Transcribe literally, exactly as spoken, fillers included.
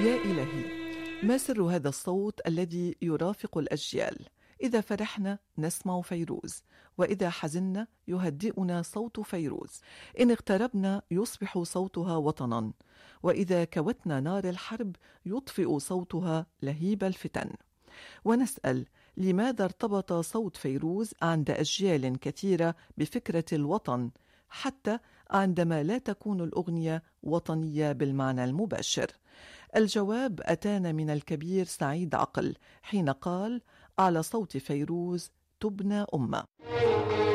يا إلهي، ما سر هذا الصوت الذي يرافق الأجيال؟ إذا فرحنا نسمع فيروز، وإذا حزنا يهدئنا صوت فيروز، إن اغتربنا يصبح صوتها وطنا، وإذا كوتنا نار الحرب يطفئ صوتها لهيب الفتن. ونسأل: لماذا ارتبط صوت فيروز عند أجيال كثيرة بفكرة الوطن، حتى عندما لا تكون الأغنية وطنية بالمعنى المباشر؟ الجواب أتانا من الكبير سعيد عقل حين قال: على صوت فيروز تبنى أمة.